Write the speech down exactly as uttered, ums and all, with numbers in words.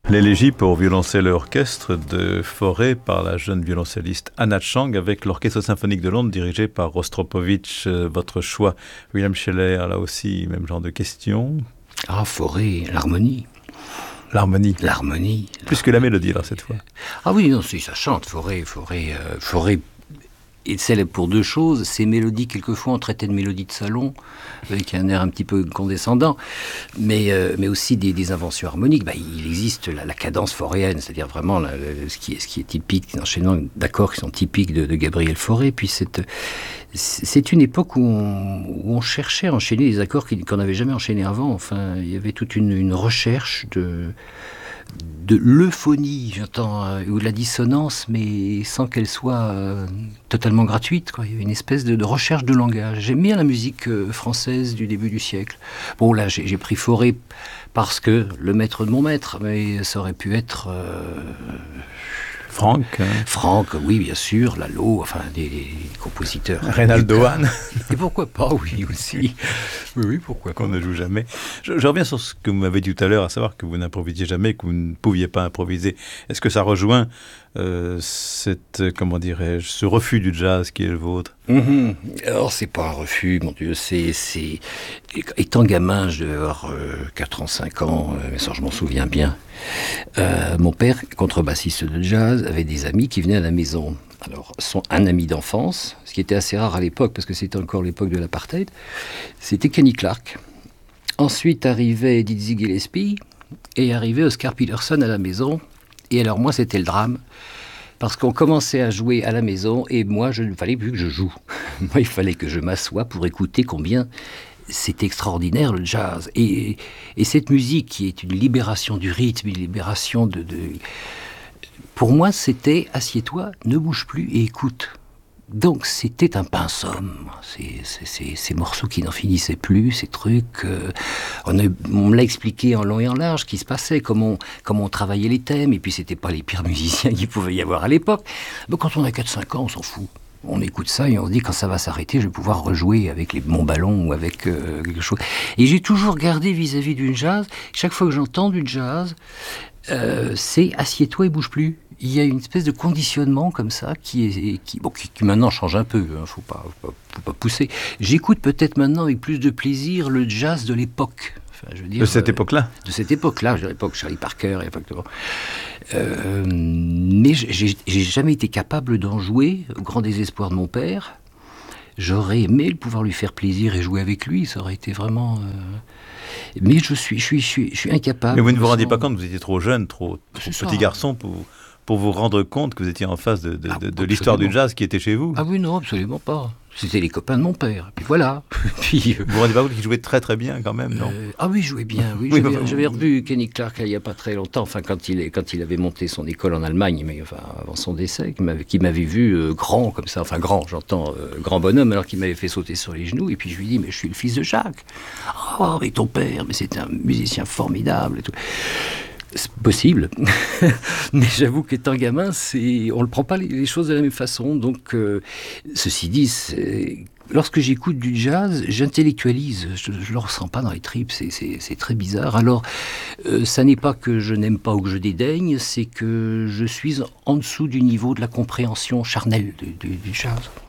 L'élégie pour violoncelle et orchestre de Fauré par la jeune violoncelliste Anna Chang avec l'Orchestre symphonique de Londres dirigé par Rostropovitch. Euh, votre choix, William Scheller, là aussi, même genre de questions. Ah, Fauré, l'harmonie. L'harmonie. L'harmonie. Plus que la mélodie, là, cette fois. Ah oui, non, si, ça chante, Fauré, Fauré, euh, Fauré est célèbre pour deux choses. Ces mélodies, quelquefois, on traitait de mélodies de salon, avec un air un petit peu condescendant, mais, euh, mais aussi des, des inventions harmoniques. Bah, il existe la, la cadence fauréenne, c'est-à-dire vraiment la, la, ce, qui est, ce qui est typique, des enchaînements d'accords qui sont typiques de, de Gabriel Fauré. Puis c'est, c'est une époque où on, où on cherchait à enchaîner des accords qu'on n'avait jamais enchaînés avant. Enfin, il y avait toute une, une recherche de... de l'euphonie, j'entends, euh, ou de la dissonance, mais sans qu'elle soit euh, totalement gratuite, quoi. Il y avait une espèce de, de recherche de langage. J'aime bien la musique euh, française du début du siècle. Bon, là, j'ai, j'ai pris Fauré parce que le maître de mon maître, mais ça aurait pu être... Euh, Franck. Hein. Franck, oui, bien sûr, Lalo, enfin, des, des compositeurs. Reynaldo Hahn. Et pourquoi pas, oui, aussi. Oui, oui, pourquoi pas. Qu'on ne joue jamais. Je, je reviens sur ce que vous m'avez dit tout à l'heure, à savoir que vous n'improvisiez jamais, que vous ne pouviez pas improviser. Est-ce que ça rejoint euh, cette, comment dirais-je, ce refus du jazz qui est le vôtre? Mmh. Alors, c'est pas un refus, mon Dieu, c'est... c'est... Étant gamin, je devais avoir euh, quatre ans, cinq ans, euh, mais ça, je m'en souviens bien. Euh, mon père, contrebassiste de jazz, avait des amis qui venaient à la maison. Alors, son, un ami d'enfance, ce qui était assez rare à l'époque, parce que c'était encore l'époque de l'apartheid, c'était Kenny Clarke. Ensuite arrivait Dizzy Gillespie, et arrivait Oscar Peterson à la maison. Et alors, moi, c'était le drame, parce qu'on commençait à jouer à la maison, et moi, il ne fallait plus que je joue. Moi, il fallait que je m'assoie pour écouter combien... C'est extraordinaire, le jazz. Et, et cette musique qui est une libération du rythme, une libération de... de... Pour moi, c'était « assieds-toi, ne bouge plus et écoute ». Donc, c'était un pinsomme. Ces, ces, ces, ces morceaux qui n'en finissaient plus, ces trucs... Euh, on, a, on me l'a expliqué en long et en large, ce qui se passait, comment on, comment on travaillait les thèmes. Et puis, c'était pas les pires musiciens qu'il pouvait y avoir à l'époque. Mais quand on a quatre cinq ans, on s'en fout. On écoute ça et on se dit, quand ça va s'arrêter, je vais pouvoir rejouer avec les, mon ballon ou avec euh, quelque chose. Et j'ai toujours gardé vis-à-vis du jazz, chaque fois que j'entends du jazz, euh, c'est assieds-toi et bouge plus. Il y a une espèce de conditionnement comme ça qui, est, qui, bon, qui, qui maintenant change un peu, hein, faut pas, faut pas, faut pas pousser. J'écoute peut-être maintenant avec plus de plaisir le jazz de l'époque. Enfin, je veux dire, de cette euh, époque-là De cette époque-là, je dirais l'époque Charlie Parker, exactement. Euh, mais j'ai, j'ai jamais été capable d'en jouer, au grand désespoir de mon père. J'aurais aimé le pouvoir lui faire plaisir et jouer avec lui, ça aurait été vraiment... Euh... Mais je suis, je, suis, je, suis, je suis incapable. Mais vous ne vous sens... rendiez pas compte, vous étiez trop jeune, trop, trop petit garçon pour... pour vous rendre compte que vous étiez en face de, de, ah, de, de l'histoire du jazz qui était chez vous. Ah oui, non, absolument pas. C'était les copains de mon père. Puis voilà. Puis, vous vous rendez pas compte qu'il jouait très très bien quand même, non? euh, Ah oui, il jouait bien. Oui. oui j'avais, bah, j'avais revu Kenny Clarke il n'y a pas très longtemps, enfin, quand, il, quand il avait monté son école en Allemagne, mais enfin, avant son décès, qui m'avait, qui m'avait vu euh, grand comme ça, enfin grand, j'entends, euh, grand bonhomme, alors qu'il m'avait fait sauter sur les genoux. Et puis je lui dis, mais je suis le fils de Jacques. Oh, mais ton père, mais c'était un musicien formidable et tout. C'est possible, mais j'avoue qu'étant gamin, c'est... on ne prend pas les, les choses de la même façon. Donc, euh, ceci dit, c'est... lorsque j'écoute du jazz, j'intellectualise, je ne le ressens pas dans les tripes, c'est, c'est, c'est très bizarre. Alors, euh, ça n'est pas que je n'aime pas ou que je dédaigne, c'est que je suis en dessous du niveau de la compréhension charnelle du, du, du jazz.